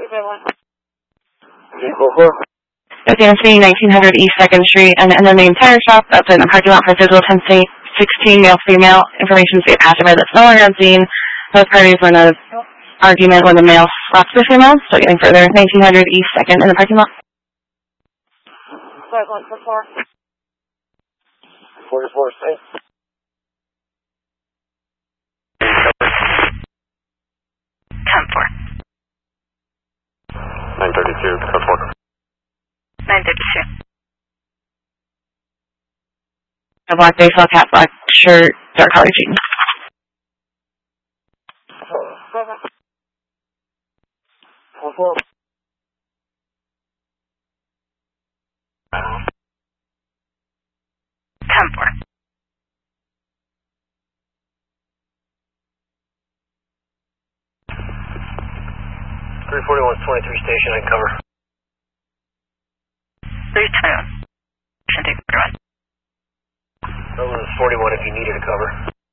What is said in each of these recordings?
Nancy, 1900 East 2nd Street, and the main tire shop outside the parking lot for physical intensity, 16 male-female, information to be a passerby that's no longer on scene. Both parties were in an argument when the male slapped the female, so getting further, 1900 East 2nd in the parking lot. 44, safe. 10-4. 932, code 4. 932. A black baseball cap, black shirt, dark colored jeans. 44. 10-4. 341 23 station and cover. 321. Should take 41. That was 41 if you needed a cover.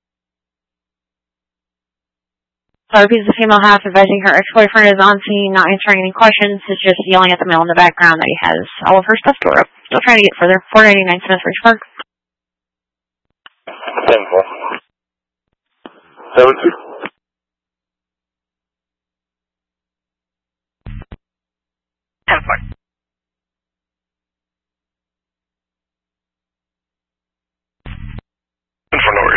So repeats the female half advising her ex-boyfriend is on scene, not answering any questions, is just yelling at the male in the background that he has all of her stuff stored up. Still trying to get further. 499 Smith Ridge Park. 10-4. 7-2. 10-4. In front of her.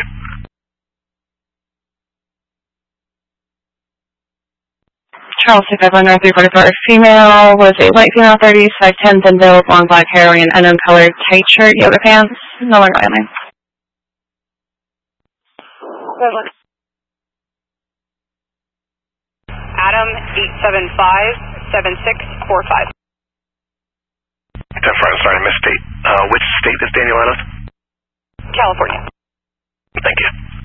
Charles 651 North 344. Female was a white female, 30s, 5'10", thin build, long black hair, wearing an unknown colored tight shirt, yoga pants. No longer on line. Adam 875-7645. 10-4, I'm sorry, I missed state. Which state is Daniel out of? California. Thank you.